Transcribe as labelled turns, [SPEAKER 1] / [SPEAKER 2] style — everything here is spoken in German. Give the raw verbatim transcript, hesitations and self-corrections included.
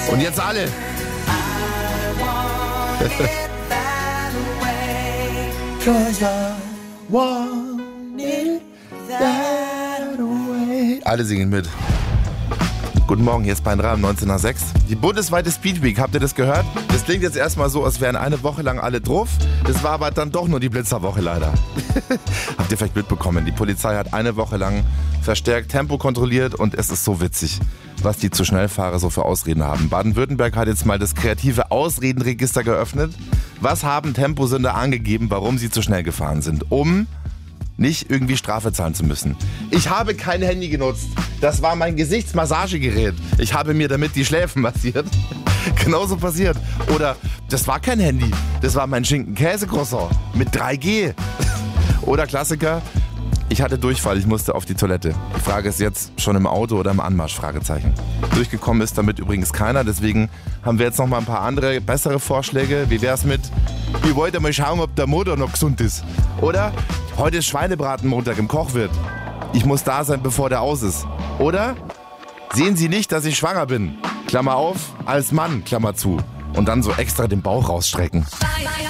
[SPEAKER 1] Und jetzt alle. Alle singen mit. Guten Morgen, hier ist Bayern drei um neunzehn nach sechs. Die bundesweite Speedweek, habt ihr das gehört? Das klingt jetzt erstmal so, als wären eine Woche lang alle drauf. Das war aber dann doch nur die Blitzerwoche leider. Habt ihr vielleicht mitbekommen, die Polizei hat eine Woche lang verstärkt Tempo kontrolliert und es ist so witzig, was die zu Schnellfahrer so für Ausreden haben. Baden-Württemberg hat jetzt mal das kreative Ausredenregister geöffnet. Was haben Temposünder angegeben, warum sie zu schnell gefahren sind? Um nicht irgendwie Strafe zahlen zu müssen. Ich habe kein Handy genutzt. Das war mein Gesichtsmassagegerät. Ich habe mir damit die Schläfen massiert. Genauso passiert. Oder das war kein Handy. Das war mein Schinken-Käse-Croissant mit drei G. Oder Klassiker. Ich hatte Durchfall, ich musste auf die Toilette. Die Frage ist jetzt, schon im Auto oder im Anmarsch? Fragezeichen. Durchgekommen ist damit übrigens keiner, deswegen haben wir jetzt noch mal ein paar andere, bessere Vorschläge. Wie wär's mit, ich wollte mal schauen, ob der Motor noch gesund ist. Oder, heute ist Schweinebratenmontag im Kochwirt. Ich muss da sein, bevor der aus ist. Oder, sehen Sie nicht, dass ich schwanger bin? Klammer auf, als Mann, Klammer zu. Und dann so extra den Bauch rausstrecken.